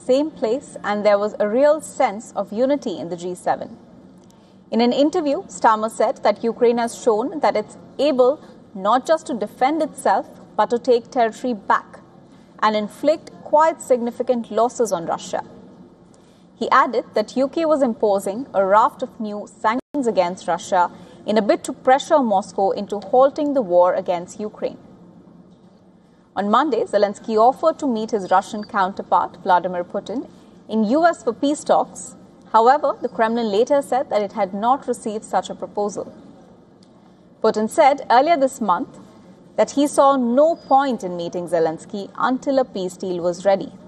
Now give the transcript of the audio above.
same place and there was a real sense of unity in the G7. In an interview, Starmer said that Ukraine has shown that it's able not just to defend itself, but to take territory back and inflict quite significant losses on Russia. He added that UK was imposing a raft of new sanctions against Russia in a bid to pressure Moscow into halting the war against Ukraine. On Monday, Zelensky offered to meet his Russian counterpart, Vladimir Putin, in US for peace talks. However, the Kremlin later said that it had not received such a proposal. Putin said earlier this month that he saw no point in meeting Zelensky until a peace deal was ready.